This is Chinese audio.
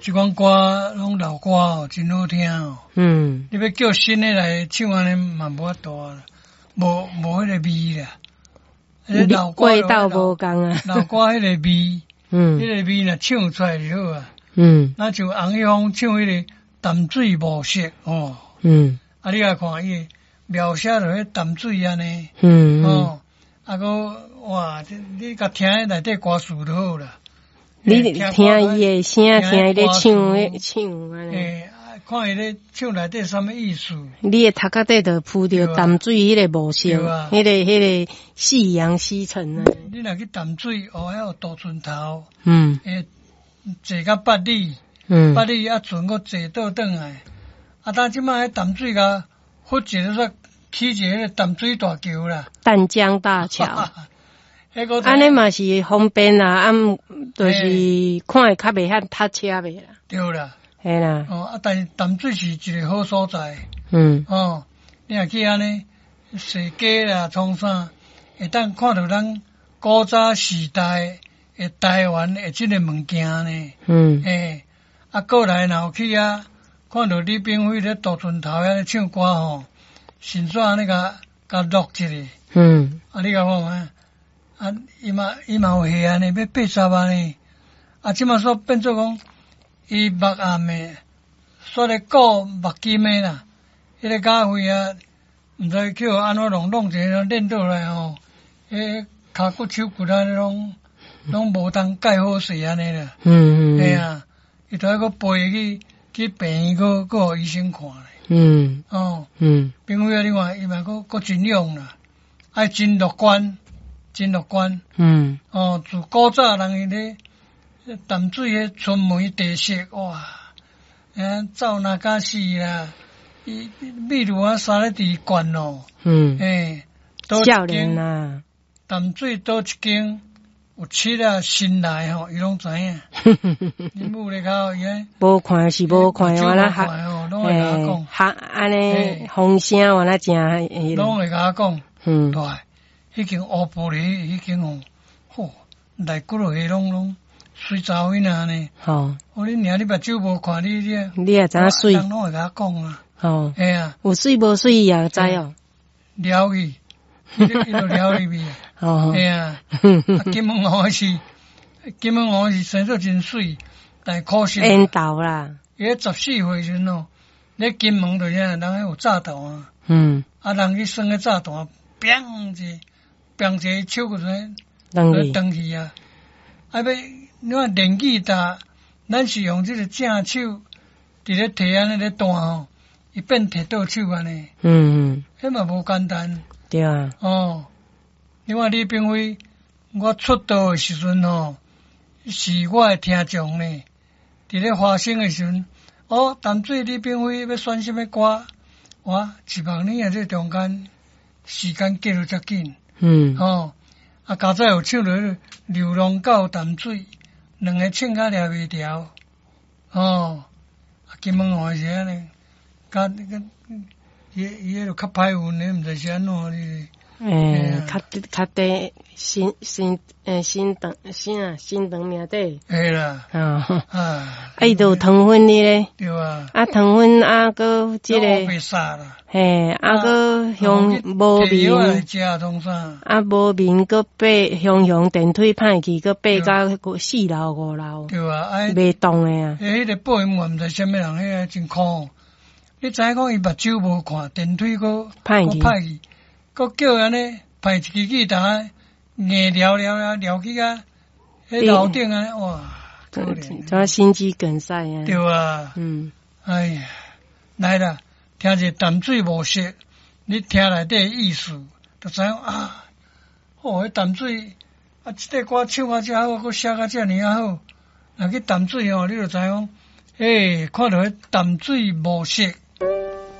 即款歌拢老歌哦，真好听哦。你要叫新的来唱安尼嘛无法度啦，无迄个味啦。老歌味道无共啊。 老歌迄个味，迄个味若唱出来就好啊。那像洪一峰唱迄个淡水无色哦。啊，你来看伊描写着迄淡水安尼。哦，啊个哇，你甲听迄内底歌词就好啦。 你听伊的声，听伊咧唱安尼。 看伊咧唱内底什么意思？ 你的头壳底就铺着淡水迄个无色，迄个夕阳西沉啊。 你若去淡水，哦，还有渡船头，坐到八里，八里啊，船搁坐倒转来。啊，但即摆迄淡水甲发一个起一个淡水大桥啦， 淡江大桥。安尼嘛是方便啦，就是看会较袂遐塞车袂啦。 对啦， 系啦。 啊，但是淡水是一个好所在。你若去安尼踅街啦，创啥，会当看到咱古早时代诶台湾诶即个物件呢。啊，过来若有去啊，看到李炳辉咧渡船头遐咧唱歌吼，顺续安尼甲录一下。啊，你甲看嘛？啊，伊嘛有戏安尼，要80万呢。啊，即马说变做讲，伊目暗诶，煞咧顾目金诶啦。迄个家伙啊，毋知叫安怎弄一个练倒来吼，迄骹骨手骨安尼拢无通盖好势安尼啦。嘿啊，伊头个背去病院个互医生看咧。炳辉啊，你看伊嘛个真勇啦，爱真乐观。真乐观。自古早人伊咧淡水迄春梅地色哇，走哪敢死啦！伊秘鲁啊，三咧伫管哦。 少年啦， 淡水倒一间有七啊新来吼，伊拢知影。你母咧口伊无看是无看，我啦拢会甲我讲。安尼风声我啦正， 拢会甲我讲。对。迄间乌布咧，迄间哦，吼，内骨落去拢水查某囡仔呢。你娘你目睭无看你也知影水。 人拢会甲我讲啊。嘿啊， 有水无水也知哦。 了去，伊就了入去。嘿啊，金门河是生做真水，但可惜。 缘投啦。 伊14岁时阵哦，咧金门就人有炸弹啊。啊，人去耍个炸弹，砰一手个转断去啊！啊，你看练吉他，咱是用这个正手伫咧摕安尼咧弹吼，伊变摕倒手安尼。迄嘛无简单。 对啊。 你看李炳辉，我出道诶时阵吼，是我诶听众呢。伫咧发声诶时阵，淡水李炳辉要选什么歌？哇，18年啊，这中间时间过得遮紧。较早有唱着《流浪到淡水》，两个唱甲抓袂牢。金门话是安尼，伊迄个较歹运咧，毋知是安怎哩。 较低新长命底。 嘿啦。 伊就有糖粉哩咧。 对啊。 糖粉个即个。 白沙啦。 个向无面。无面个爬向电梯歹去，个爬到4楼5楼。 对啊。 袂动诶啊。 迄个保险员毋知啥物人，迄个真苦。你知影讲伊目睭无看，电梯个歹去。个叫安尼派一支吉他，硬撩去啊！迄楼顶啊，哇，可怜。 怎心肌梗塞啊？ 对啊。哎呀，来啦，听者淡水无色，你听内底意思，就知影啊。迄淡水啊，即个歌唱啊遮好，佮写啊遮尔好。若去淡水吼，你就知影讲，看到迄淡水无色。